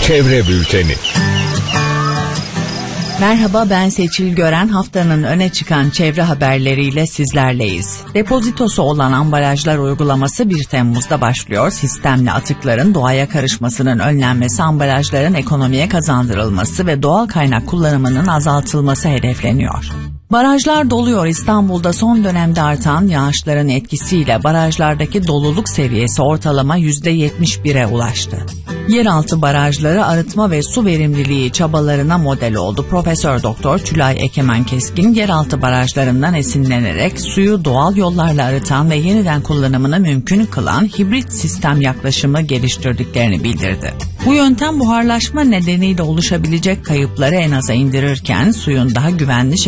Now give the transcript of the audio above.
Çevre Bülteni. Merhaba, ben Seçil Gören. Haftanın öne çıkan çevre haberleriyle sizlerleyiz. Depozitosu olan ambalajlar uygulaması 1 Temmuz'da başlıyor. Sistemli atıkların doğaya karışmasının önlenmesi, ambalajların ekonomiye kazandırılması ve doğal kaynak kullanımının azaltılması hedefleniyor. Barajlar doluyor. İstanbul'da son dönemde artan yağışların etkisiyle barajlardaki doluluk seviyesi ortalama %71'e ulaştı. Yeraltı barajları arıtma ve su verimliliği çabalarına model oldu. Profesör Doktor Tülay Ekemen Keskin, yeraltı barajlarından esinlenerek suyu doğal yollarla arıtan ve yeniden kullanımını mümkün kılan hibrit sistem yaklaşımı geliştirdiklerini bildirdi. Bu yöntem buharlaşma nedeniyle oluşabilecek kayıpları en aza indirirken suyun daha güvenli